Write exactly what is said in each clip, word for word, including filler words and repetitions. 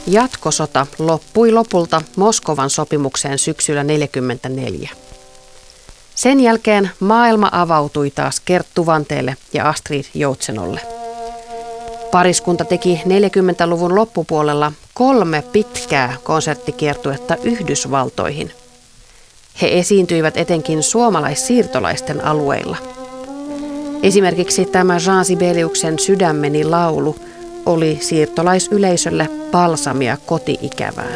Jatkosota loppui lopulta Moskovan sopimukseen syksyllä tuhatyhdeksänsataaneljäkymmentäneljä. Sen jälkeen maailma avautui taas Kerttu Vanteelle ja Astrid Joutsenolle. Pariskunta teki neljäkymmentäluvun loppupuolella kolme pitkää konserttikiertuetta Yhdysvaltoihin. He esiintyivät etenkin suomalaissiirtolaisten alueilla. Esimerkiksi tämä Jean Sibeliuksen Sydämeni laulu oli siirtolaisyleisölle balsamia koti-ikävään.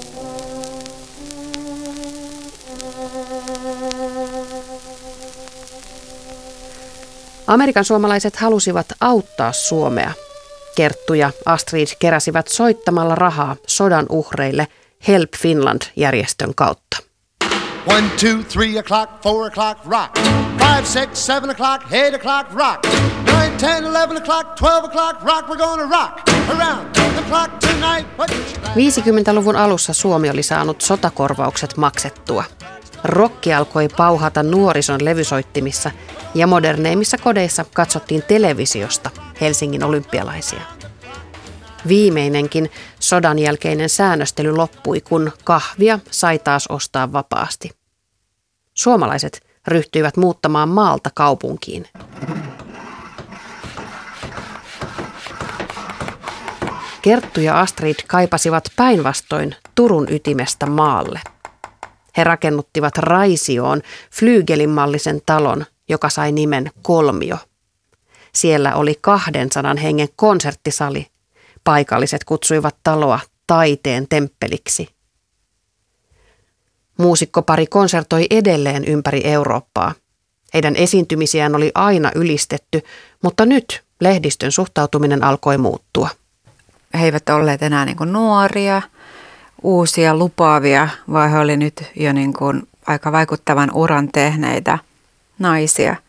Amerikan suomalaiset halusivat auttaa Suomea. Kerttu ja Astrid keräsivät soittamalla rahaa sodan uhreille Help Finland-järjestön kautta. One, two, three o'clock, four o'clock, rock. Five, six, seven o'clock, eight o'clock, rock. Nine, ten, eleven o'clock, twelve o'clock, rock. We're gonna rock around the clock tonight. viisikymmentäluvun alussa Suomi oli saanut sotakorvaukset maksettua. Rokki alkoi pauhata nuorison levysoittimissa ja moderneimmissa kodeissa katsottiin televisiosta Helsingin olympialaisia. Viimeinenkin sodan jälkeinen säännöstely loppui, kun kahvia sai taas ostaa vapaasti. Suomalaiset ryhtyivät muuttamaan maalta kaupunkiin. Kerttu ja Astrid kaipasivat päinvastoin Turun ytimestä maalle. He rakennuttivat Raisioon flyygelinmallisen talon, joka sai nimen Kolmio. Siellä oli kahdensadan hengen konserttisali. Paikalliset kutsuivat taloa taiteen temppeliksi. Muusikkopari konsertoi edelleen ympäri Eurooppaa. Heidän esiintymisiään oli aina ylistetty, mutta nyt lehdistön suhtautuminen alkoi muuttua. He eivät olleet enää niin kuin nuoria, uusia, lupaavia, vaan he olivat nyt jo niin kuin aika vaikuttavan uran tehneitä naisia.